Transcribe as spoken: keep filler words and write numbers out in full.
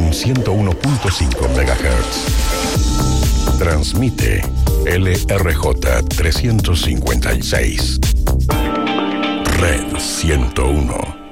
en ciento uno punto cinco megahertz. Transmite L R J trescientos cincuenta y seis. Red ciento uno.